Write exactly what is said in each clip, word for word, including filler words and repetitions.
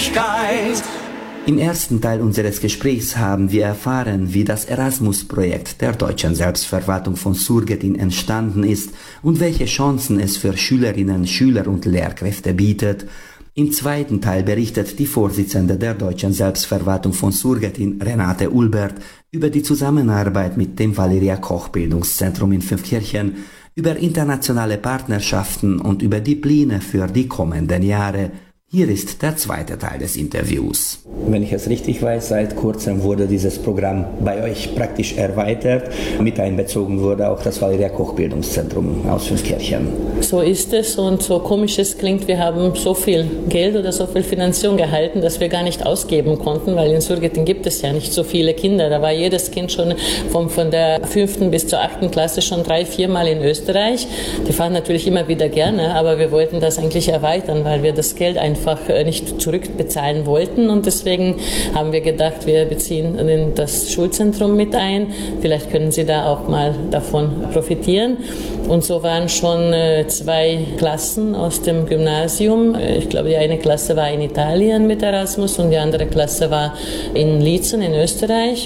Gerechtigkeit. Im ersten Teil unseres Gesprächs haben wir erfahren, wie das Erasmus-Projekt der deutschen Selbstverwaltung von Surgetin entstanden ist und welche Chancen es für Schülerinnen, Schüler und Lehrkräfte bietet. Im zweiten Teil berichtet die Vorsitzende der deutschen Selbstverwaltung von Surgetin, Renate Ulbert, über die Zusammenarbeit mit dem Valeria-Koch-Bildungszentrum in Fünfkirchen, über internationale Partnerschaften und über die Pläne für die kommenden Jahre. Hier ist der zweite Teil des Interviews. Wenn ich es richtig weiß, seit kurzem wurde dieses Programm bei euch praktisch erweitert. Mit einbezogen wurde auch das Valeria-Koch-Bildungszentrum aus Fünfkirchen. So ist es, und so komisch es klingt, wir haben so viel Geld oder so viel Finanzierung gehalten, dass wir gar nicht ausgeben konnten, weil in Surgetin gibt es ja nicht so viele Kinder. Da war jedes Kind schon vom, von der fünften bis zur achten Klasse schon drei, viermal in Österreich. Die fahren natürlich immer wieder gerne, aber wir wollten das eigentlich erweitern, weil wir das Geld einfach nicht zurückbezahlen wollten, und deswegen haben wir gedacht, wir beziehen das Schulzentrum mit ein. Vielleicht können Sie da auch mal davon profitieren. Und so waren schon zwei Klassen aus dem Gymnasium. Ich glaube, die eine Klasse war in Italien mit Erasmus und die andere Klasse war in Liezen in Österreich.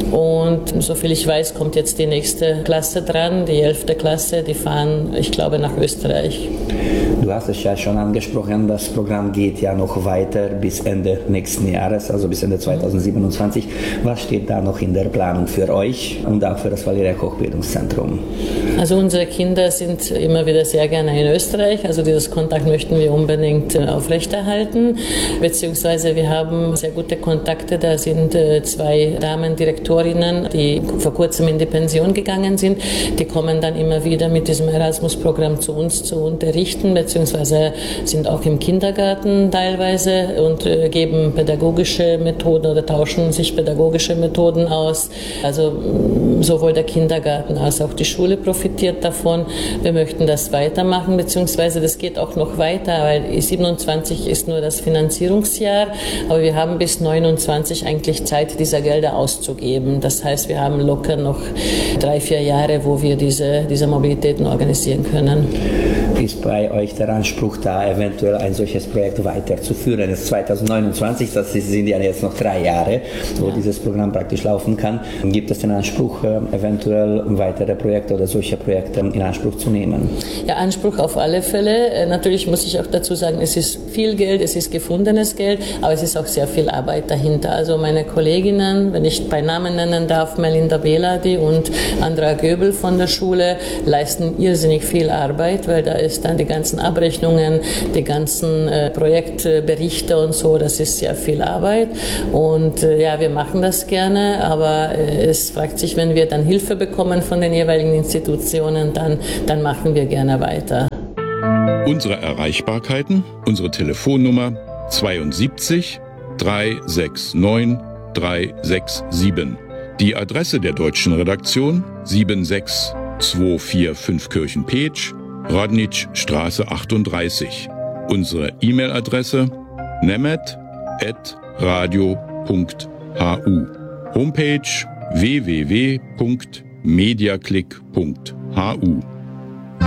Und soviel ich weiß, kommt jetzt die nächste Klasse dran, die elfte Klasse, die fahren, ich glaube, nach Österreich. Du hast es ja schon angesprochen, das Programm geht ja noch weiter bis Ende nächsten Jahres, also bis Ende zweitausendsiebenundzwanzig. Was steht da noch in der Planung für euch und auch für das Valeria-Koch-Bildungszentrum? Also unsere Kinder sind immer wieder sehr gerne in Österreich, also dieses Kontakt möchten wir unbedingt aufrechterhalten, beziehungsweise wir haben sehr gute Kontakte, da sind zwei Damendirektorinnen, die vor kurzem in die Pension gegangen sind, die kommen dann immer wieder mit diesem Erasmus-Programm zu uns zu unterrichten, beziehungsweise sind auch im Kindergarten teilweise und äh, geben pädagogische Methoden oder tauschen sich pädagogische Methoden aus. Also sowohl der Kindergarten als auch die Schule profitiert davon. Wir möchten das weitermachen, beziehungsweise das geht auch noch weiter, weil siebenundzwanzig ist nur das Finanzierungsjahr, aber wir haben bis neunundzwanzig eigentlich Zeit, diese Gelder auszugeben. Das heißt, wir haben locker noch drei, vier Jahre, wo wir diese, diese Mobilitäten organisieren können. Ist bei euch der Anspruch da, eventuell ein solches Projekt weiterzuführen? Es ist zweitausendneunundzwanzig, das sind ja jetzt noch drei Jahre, wo ja. dieses Programm praktisch laufen kann. Gibt es den Anspruch, eventuell weitere Projekte oder solche Projekte in Anspruch zu nehmen? Ja, Anspruch auf alle Fälle. Natürlich muss ich auch dazu sagen, es ist viel Geld, es ist gefundenes Geld, aber es ist auch sehr viel Arbeit dahinter. Also meine Kolleginnen, wenn ich bei Namen nennen darf, Melinda Beladi und Andra Göbel von der Schule, leisten irrsinnig viel Arbeit, weil da ist dann die ganzen Abrechnungen, die ganzen äh, Projektberichte und so, das ist sehr viel Arbeit. Und äh, ja, wir machen das gerne, aber äh, es fragt sich, wenn wir dann Hilfe bekommen von den jeweiligen Institutionen, dann, dann machen wir gerne weiter. Unsere Erreichbarkeiten, unsere Telefonnummer zweiundsiebzig dreihundertneunundsechzig dreihundertsiebenundsechzig. Die Adresse der deutschen Redaktion sieben sechs zwei vier fünf Kirchen-Petsch, Rodnitschstraße achtunddreißig. Unsere E-Mail-Adresse nemet at radio punkt hu. Homepage w w w punkt mediaclick punkt hu.